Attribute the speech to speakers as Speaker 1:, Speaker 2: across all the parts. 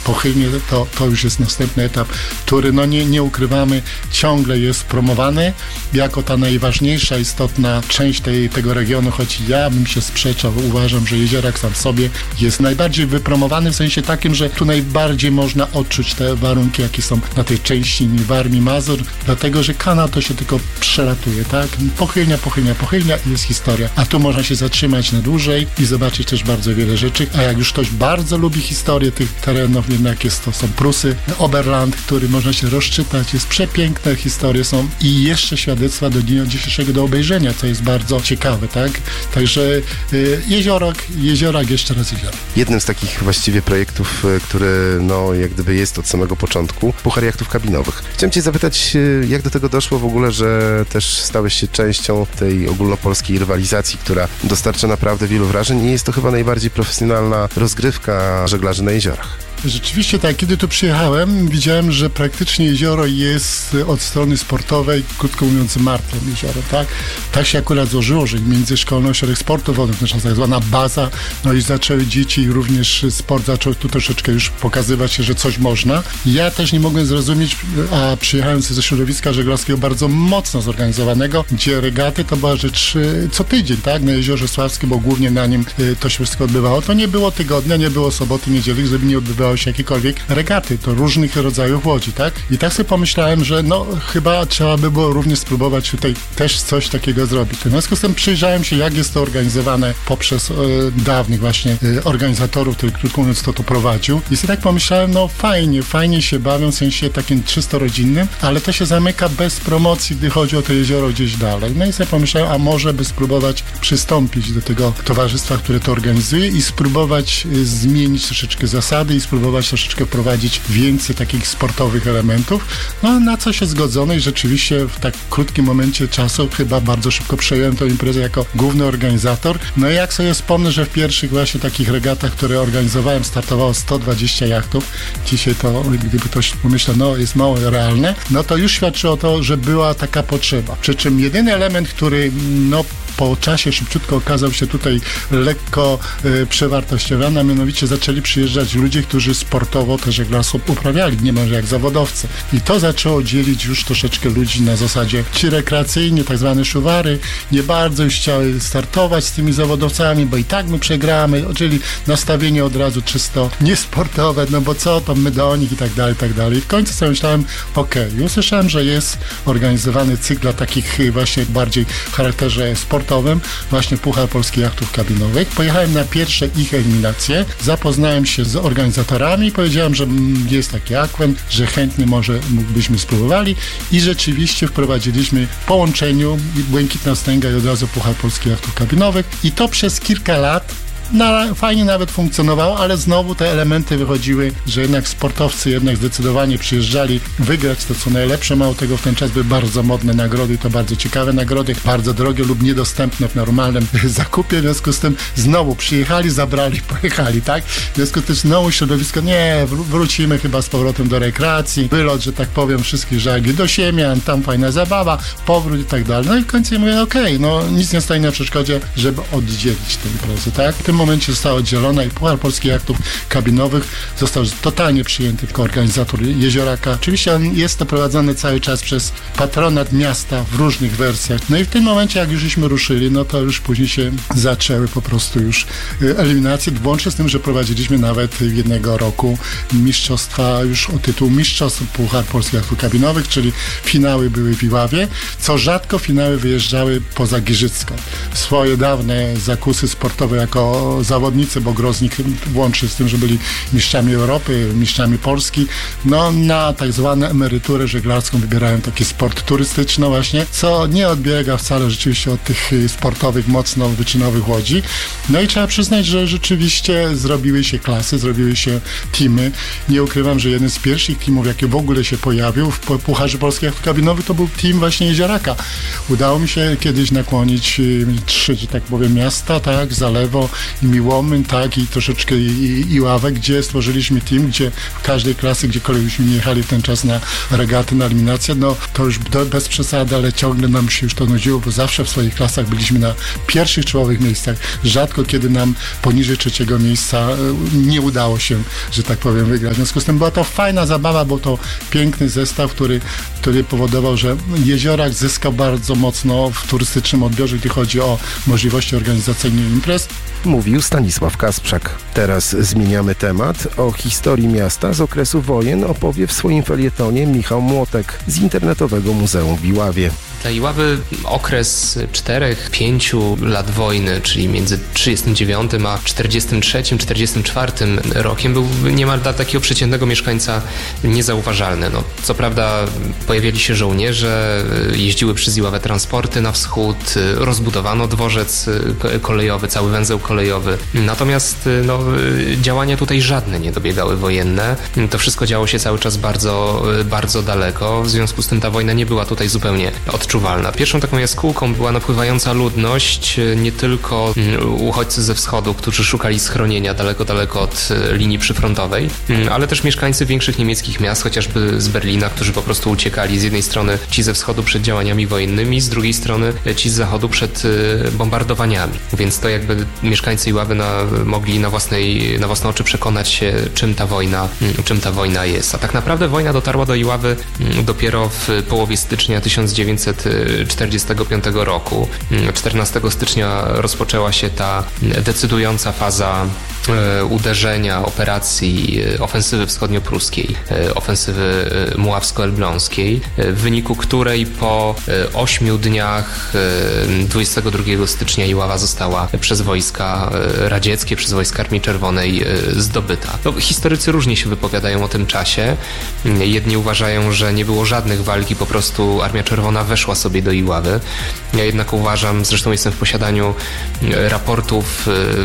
Speaker 1: pochylnie, to już jest następny etap, który nie ukrywamy, ciągle jest promowany jako ta najważniejsza, istotna część tego regionu, choć ja bym się sprzeczał, uważam, że Jeziorak sam w sobie jest najbardziej wypromowany w sensie takim, że tu najbardziej można odczuć te warunki, jakie są na tej części Warmii, Mazur, dlatego, że kanał to się tylko przelatuje, tak? Pochylnia i jest historia. A tu można się zatrzymać na dłużej i zobaczyć też bardzo wiele rzeczy, a jak już ktoś bardzo lubi historię tych terenów, jednak to są Prusy, Oberland, który można się rozczytać, jest przepiękne historie są i jeszcze świadectwa do dnia dzisiejszego do obejrzenia, co jest bardzo ciekawe, tak? Także Jeziorak, jeszcze raz Jeziorak.
Speaker 2: Jednym z takich właściwie projektów, który jak gdyby jest od samego początku, Puchar Jachtów Kabinowych. Chciałem cię zapytać, jak do tego doszło w ogóle, że też stałeś się częścią tej ogólnopolskiej rywalizacji, która dostarcza naprawdę wielu wrażeń i jest to chyba najbardziej profesjonalna rozgrywka żeglarzy na jeziorach.
Speaker 1: Rzeczywiście tak, kiedy tu przyjechałem, widziałem, że praktycznie jezioro jest od strony sportowej, krótko mówiąc, martwym jeziorem, tak? Tak się akurat złożyło, że Międzyszkolny Ośrodek Sportu Wodnym, to tak zwana baza, i zaczęły dzieci i również sport zaczął tu troszeczkę już pokazywać się, że coś można. Ja też nie mogłem zrozumieć, a przyjechałem ze środowiska żeglarskiego bardzo mocno zorganizowanego, gdzie regaty to była rzecz co tydzień, tak? Na Jeziorze Sławskim, bo głównie na nim to się wszystko odbywało. To nie było tygodnia, nie było soboty, niedzieli, żeby nie odbywało się jakiekolwiek regaty, to różnych rodzajów łodzi, tak? I tak sobie pomyślałem, że chyba trzeba by było również spróbować tutaj też coś takiego zrobić. W związku z tym przyjrzałem się, jak jest to organizowane poprzez dawnych właśnie organizatorów, który krótko mówiąc to prowadził. I sobie tak pomyślałem, fajnie się bawią, w sensie takim czysto rodzinnym, ale to się zamyka bez promocji, gdy chodzi o to jezioro gdzieś dalej. No i sobie pomyślałem, a może by spróbować przystąpić do tego towarzystwa, które to organizuje i spróbować zmienić troszeczkę zasady i spróbować troszeczkę wprowadzić więcej takich sportowych elementów. Na co się zgodzono i rzeczywiście w tak krótkim momencie czasu chyba bardzo szybko przejąłem tę imprezę jako główny organizator. No i jak sobie wspomnę, że w pierwszych właśnie takich regatach, które organizowałem, startowało 120 jachtów. Dzisiaj to, gdyby ktoś pomyślał, jest mało realne, to już świadczy o to, że była taka potrzeba. Przy czym jedyny element, który po czasie szybciutko okazał się tutaj lekko przewartościowany, a mianowicie zaczęli przyjeżdżać ludzie, którzy sportowo te żeglarstwo uprawiali, niemalże jak zawodowcy. I to zaczęło dzielić już troszeczkę ludzi na zasadzie ci rekreacyjni, tak zwane szuwary, nie bardzo już chciały startować z tymi zawodowcami, bo i tak my przegramy, czyli nastawienie od razu czysto niesportowe, bo co, to my do nich i tak dalej. I w końcu sobie myślałem, i usłyszałem, że jest organizowany cykl dla takich właśnie bardziej w charakterze sportowym, właśnie Puchar Polskich Jachtów Kabinowych. Pojechałem na pierwsze ich eliminacje, zapoznałem się z organizatorami i powiedziałem, że jest taki akwen, że chętnie mógłbyśmy spróbowali i rzeczywiście wprowadziliśmy w połączeniu Błękitna Wstęga i od razu Puchar Polskich Jachtów Kabinowych i to przez kilka lat fajnie nawet funkcjonowało, ale znowu te elementy wychodziły, że jednak sportowcy zdecydowanie przyjeżdżali wygrać to co najlepsze. Mało tego, w ten czas były bardzo modne nagrody i to bardzo ciekawe nagrody, bardzo drogie lub niedostępne w normalnym zakupie. W związku z tym znowu przyjechali, zabrali, pojechali, tak? W związku z tym znowu środowisko, wrócimy chyba z powrotem do rekreacji, wylot, że tak powiem, wszystkich żagli do Siemian, tam fajna zabawa, powrót i tak dalej. No i w końcu mówię, nic nie stoi na przeszkodzie, żeby oddzielić tę imprezę, tak? W tym momencie została oddzielona i Puchar Polskich Jachtów Kabinowych został totalnie przyjęty jako organizator Jezioraka. Oczywiście on jest to prowadzony cały czas przez patronat miasta w różnych wersjach. No i w tym momencie, jak już żeśmy ruszyli, to już później się zaczęły po prostu już eliminacje, włącznie z tym, że prowadziliśmy nawet jednego roku mistrzostwa już o tytuł mistrzostw Puchar Polskich Jachtów Kabinowych, czyli finały były w Iławie, co rzadko finały wyjeżdżały poza Giżycko. Swoje dawne zakusy sportowe jako zawodnicy, bo Groznik włącznie z tym, że byli mistrzami Europy, mistrzami Polski, na tak zwaną emeryturę żeglarską wybierają taki sport turystyczny właśnie, co nie odbiega wcale rzeczywiście od tych sportowych, mocno wyczynowych łodzi. No i trzeba przyznać, że rzeczywiście zrobiły się klasy, zrobiły się teamy. Nie ukrywam, że jeden z pierwszych teamów, jaki w ogóle się pojawił w Pucharze Polskich Jachtów Kabinowych, to był team właśnie Jezioraka. Udało mi się kiedyś nakłonić 3, że tak powiem, miasta, tak, Zalewo i Miłomyn, tak, i troszeczkę i Iławę, gdzie stworzyliśmy team, gdzie w każdej klasy, gdziekolwiek byśmy nie jechali w ten czas na regaty, na eliminację, no to już bez przesady, ale ciągle nam się już to nudziło, bo zawsze w swoich klasach byliśmy na pierwszych czołowych miejscach. Rzadko kiedy nam poniżej 3. miejsca nie udało się, że tak powiem, wygrać. W związku z tym była to fajna zabawa, był to piękny zestaw, który powodował, że Jeziorak zyskał bardzo mocno w turystycznym odbiorze, gdy chodzi o możliwości organizacyjnych imprez.
Speaker 2: Mówił Stanisław Kasprzak. Teraz zmieniamy temat. O historii miasta z okresu wojen opowie w swoim felietonie Michał Młotek z Internetowego Muzeum w Iławie.
Speaker 3: Dla Iławy okres 4-5 lat wojny, czyli między 39 a 43-44 rokiem, był niemal dla takiego przeciętnego mieszkańca niezauważalny. No, co prawda pojawiali się żołnierze, jeździły przez Iławę transporty na wschód, rozbudowano dworzec kolejowy, cały węzeł kolejowy. Natomiast działania tutaj żadne nie dobiegały wojenne. To wszystko działo się cały czas bardzo, bardzo daleko. W związku z tym ta wojna nie była tutaj zupełnie odczuwalna. Pierwszą taką jaskółką była napływająca ludność, nie tylko uchodźcy ze wschodu, którzy szukali schronienia daleko od linii przyfrontowej, ale też mieszkańcy większych niemieckich miast, chociażby z Berlina, którzy po prostu uciekali z jednej strony ci ze wschodu przed działaniami wojennymi, z drugiej strony ci z zachodu przed bombardowaniami. Więc to jakby mieszkańcy Iławy mogli na własne oczy przekonać się, czym ta wojna jest. A tak naprawdę wojna dotarła do Iławy dopiero w połowie stycznia 1945 roku. 14 stycznia rozpoczęła się ta decydująca faza uderzenia, operacji ofensywy wschodniopruskiej, ofensywy muławsko-elbląskiej, w wyniku której po 8 dniach 22 stycznia Iława została przez wojska radzieckie, przez wojska Armii Czerwonej zdobyta. Historycy różnie się wypowiadają o tym czasie. Jedni uważają, że nie było żadnych walki, po prostu Armia Czerwona weszła sobie do Iławy. Ja jednak uważam, zresztą jestem w posiadaniu raportów,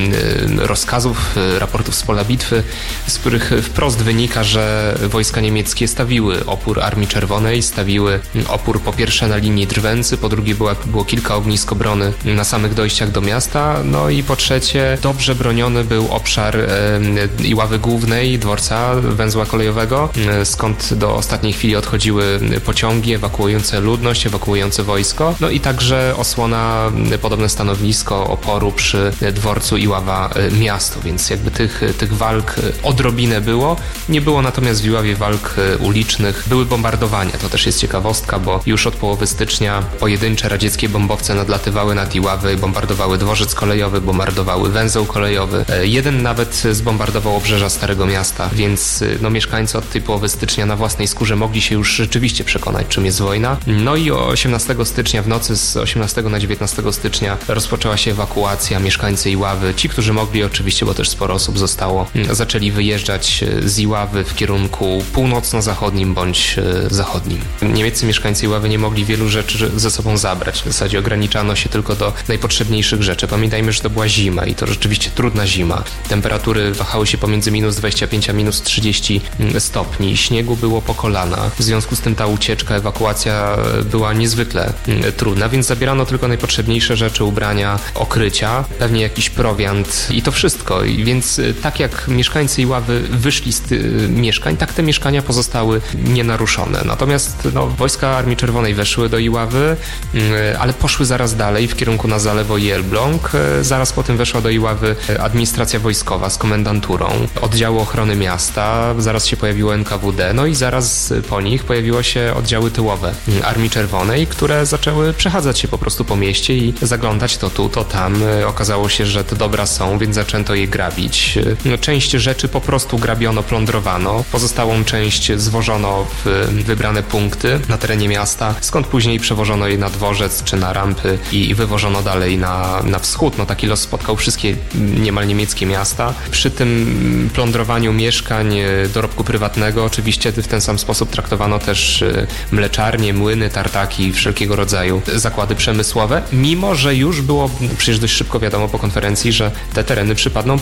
Speaker 3: rozkazów, raportów z pola bitwy, z których wprost wynika, że wojska niemieckie stawiły opór Armii Czerwonej, stawiły opór po pierwsze na linii Drwęcy, po drugie było kilka ognisk obrony na samych dojściach do miasta, no i po trzecie dobrze broniony był obszar Iławy Głównej, dworca węzła kolejowego, skąd do ostatniej chwili odchodziły pociągi ewakuujące ludność, ewakuujące wojsko, no i także osłona, podobne stanowisko oporu przy dworcu Iława miasto, więc jakby tych walk odrobinę było. Nie było natomiast w Iławie walk ulicznych, były bombardowania. To też jest ciekawostka, bo już od połowy stycznia pojedyncze radzieckie bombowce nadlatywały nad Iławę i bombardowały dworzec kolejowy, bombardowały węzeł kolejowy. Jeden nawet zbombardował obrzeża Starego Miasta, więc mieszkańcy od tej połowy stycznia na własnej skórze mogli się już rzeczywiście przekonać, czym jest wojna. No i 18 stycznia, w nocy z 18 na 19 stycznia rozpoczęła się ewakuacja. Mieszkańcy Iławy, ci, którzy mogli oczywiście, bo też sporo osób zostało, zaczęli wyjeżdżać z Iławy w kierunku północno-zachodnim bądź zachodnim. Niemieccy mieszkańcy Iławy nie mogli wielu rzeczy ze sobą zabrać. W zasadzie ograniczano się tylko do najpotrzebniejszych rzeczy. Pamiętajmy, że to była zima i to rzeczywiście trudna zima. Temperatury wahały się pomiędzy -25 a -30 stopni. Śniegu było po kolana. W związku z tym ta ucieczka, ewakuacja była niezwykle trudna, więc zabierano tylko najpotrzebniejsze rzeczy, ubrania, okrycia, pewnie jakiś prowiant i to wszystko. I więc tak jak mieszkańcy Iławy wyszli z mieszkań, tak te mieszkania pozostały nienaruszone. Natomiast wojska Armii Czerwonej weszły do Iławy, ale poszły zaraz dalej w kierunku na Zalewo i Elbląg. Zaraz potem weszła do Iławy administracja wojskowa z komendanturą, oddziały ochrony miasta, zaraz się pojawiło NKWD, no i zaraz po nich pojawiły się oddziały tyłowe Armii Czerwonej, które zaczęły przechadzać się po prostu po mieście i zaglądać to tu, to tam. Okazało się, że te dobra są, więc zaczęto je grabić. Część rzeczy po prostu grabiono, plądrowano. Pozostałą część zwożono w wybrane punkty na terenie miasta, skąd później przewożono je na dworzec czy na rampy i wywożono dalej na wschód. Taki los spotkał wszystkie niemal niemieckie miasta. Przy tym plądrowaniu mieszkań, dorobku prywatnego oczywiście w ten sam sposób traktowano też mleczarnie, młyny, tartaki, wszelkiego rodzaju zakłady przemysłowe, mimo że już było przecież dość szybko wiadomo po konferencji, że te tereny przypadną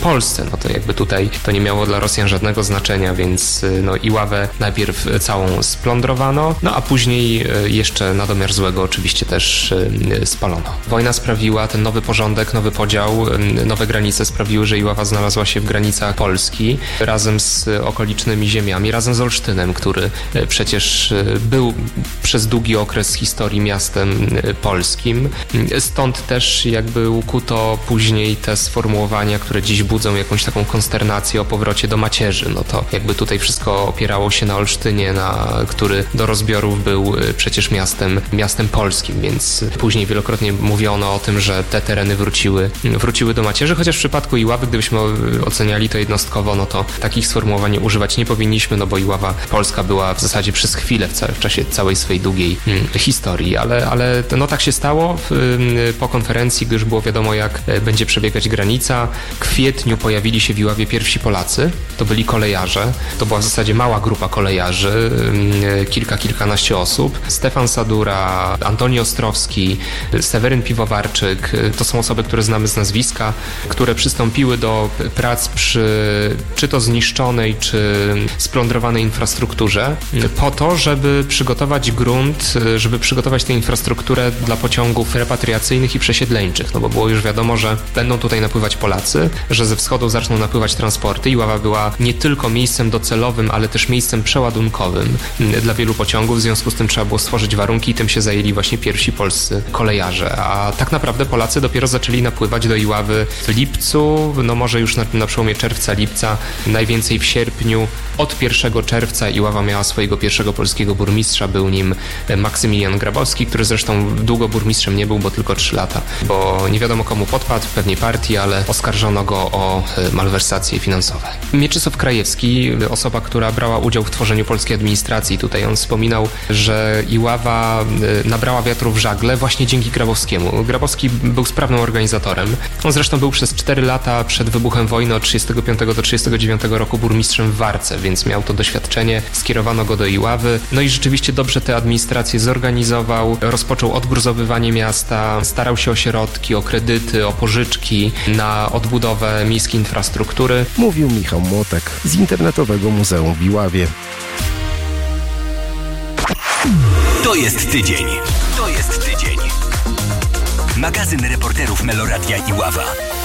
Speaker 3: Polsce. No to jakby tutaj to nie miało dla Rosjan żadnego znaczenia, więc no Iławę najpierw całą splądrowano, no a później jeszcze na domiar złego oczywiście też spalono. Wojna sprawiła, ten nowy porządek, nowy podział, nowe granice sprawiły, że Iława znalazła się w granicach Polski razem z okolicznymi ziemiami, razem z Olsztynem, który przecież był przez długi okres historii miastem polskim. Stąd też jakby ukuto później te sformułowania, które dziś budzą jakąś taką konsternację o powrocie do macierzy. No to jakby tutaj wszystko opierało się na Olsztynie, który do rozbiorów był przecież miastem polskim, więc później wielokrotnie mówiono o tym, że te tereny wróciły do macierzy, chociaż w przypadku Iławy, gdybyśmy oceniali to jednostkowo, no to takich sformułowań używać nie powinniśmy, no bo Iława polska była w zasadzie przez chwilę w czasie całej swojej długiej historii, ale no tak się stało po konferencji, gdy już było wiadomo, jak będzie przebiegać granica. W kwietniu pojawili się w Iławie pierwsi Polacy, to byli kolejarze, to była w zasadzie mała grupa kolejarzy, kilkanaście osób. Stefan Sadura, Antoni Ostrowski, Seweryn Piwowarczyk, to są osoby, które znamy z nazwiska, które przystąpiły do prac przy czy to zniszczonej, czy splądrowanej infrastrukturze po to, żeby przygotować grunt, żeby przygotować tę infrastrukturę dla pociągów repatriacyjnych i przesiedleńczych, no bo było już wiadomo, że będą tutaj napływać Polacy, że ze wschodu zaczną napływać transporty. Iława była nie tylko miejscem docelowym, ale też miejscem przeładunkowym dla wielu pociągów, w związku z tym trzeba było stworzyć warunki i tym się zajęli właśnie pierwsi polscy kolejarze, a tak naprawdę Polacy dopiero zaczęli napływać do Iławy w lipcu, no może już na przełomie czerwca-lipca, najwięcej w sierpniu. Od 1 czerwca Iława miała swojego pierwszego polskiego burmistrza, był nim Maksymilian Grabowski, który zresztą długo burmistrzem nie był, bo tylko 3 lata, bo nie wiadomo komu podpadł, pewnej partii, ale oskarżono go o malwersacje finansowe. Mieczysław Krajewski, osoba, która brała udział w tworzeniu polskiej administracji, tutaj on wspominał, że Iława nabrała wiatru w żagle właśnie dzięki Grabowskiemu. Grabowski był sprawnym organizatorem. On zresztą był przez 4 lata przed wybuchem wojny od 1935 do 1939 roku burmistrzem w Warce, więc miał to doświadczenie. Skierowano go do Iławy. No i rzeczywiście dobrze tę administrację zorganizował. Rozpoczął odgruzowywanie miasta, starał się o środki, o kredyty, o pożyczki na odbudowę miejskiej infrastruktury.
Speaker 2: Mówił Michał Młotek z Internetowego Muzeum w Iławie.
Speaker 4: To jest tydzień. Magazyn reporterów Meloradia Iława.